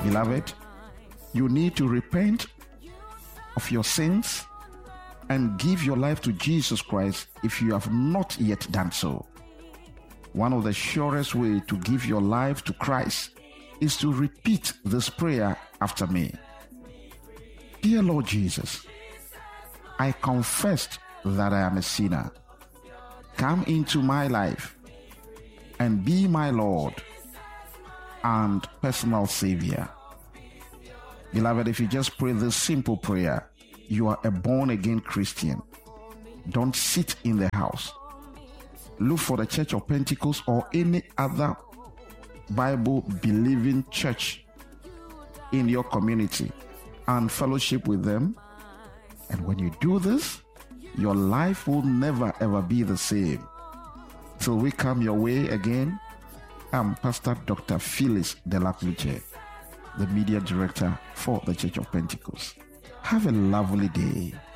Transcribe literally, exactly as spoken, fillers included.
Beloved, you need to repent of your sins and give your life to Jesus Christ if you have not yet done so. One of the surest ways to give your life to Christ is to repeat this prayer after me. Dear Lord Jesus, I confess that I am a sinner. Come into my life and be my Lord and personal Savior. Beloved, if you just pray this simple prayer, you are a born-again Christian. Don't sit in the house. Look for the Church of Pentecost or any other Bible-believing church in your community and fellowship with them. And when you do this, your life will never ever be the same. Till we come your way again, I'm Pastor Doctor Phyllis Delacluche, the Media Director for the Church of Pentecost. Have a lovely day.